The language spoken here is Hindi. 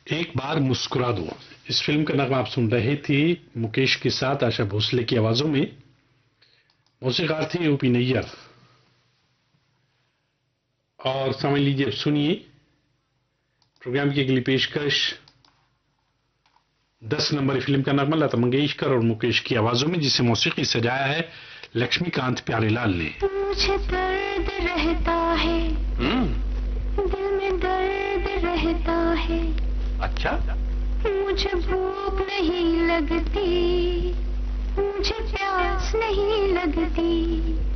एक बार मुस्कुरा दो, इस फिल्म का नगमा आप सुन रहे थे मुकेश के साथ आशा भोसले की आवाजों में। मौसीकार थे यूपी नैयर। और समझ लीजिए, अब सुनिए प्रोग्राम की अगली पेशकश। 10 नंबर फिल्म का नगमा लता मंगेशकर और मुकेश की आवाजों में, जिसे मौसीकी सजाया है लक्ष्मीकांत प्यारेलाल ने। मुझे दर्द रहता है, दिल में दर्द रहता है। अच्छा, मुझे भूख नहीं लगती, मुझे प्यास नहीं लगती।